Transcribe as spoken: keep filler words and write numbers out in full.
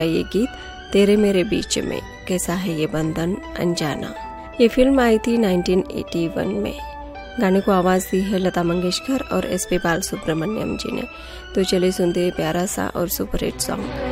ये गीत तेरे मेरे बीच में, कैसा है ये बंधन अनजाना। ये फिल्म आई थी उन्नीस सौ इक्यासी में। गाने को आवाज दी है लता मंगेशकर और एस पी बालसुब्रमण्यम जी ने। तो चलिए सुनते प्यारा सा और सुपर हिट सॉन्ग